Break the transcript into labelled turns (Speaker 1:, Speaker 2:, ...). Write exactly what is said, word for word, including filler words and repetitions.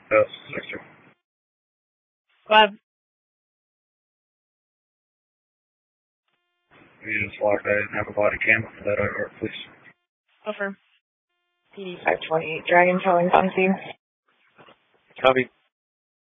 Speaker 1: Yes, sir.
Speaker 2: Five.
Speaker 1: We just locked that and have a body cam for that over, please.
Speaker 2: Over.
Speaker 3: P D five twenty-eight, Dragon towing on scene.
Speaker 1: Copy.